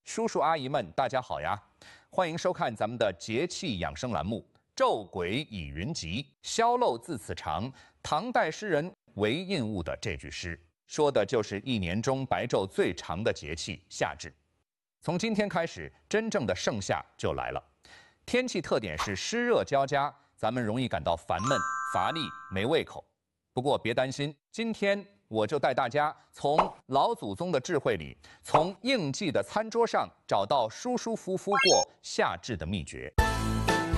叔叔阿姨们，大家好呀！欢迎收看咱们的节气养生栏目《昼鬼已云集》，消漏自此长。唐代诗人韦应物的这句诗，说的就是一年中白昼最长的节气夏至。从今天开始，真正的盛夏就来了。天气特点是湿热交加，咱们容易感到烦闷、乏力、没胃口。不过别担心，今天我就带大家从老祖宗的智慧里，从应季的餐桌上找到舒舒服服过夏至的秘诀。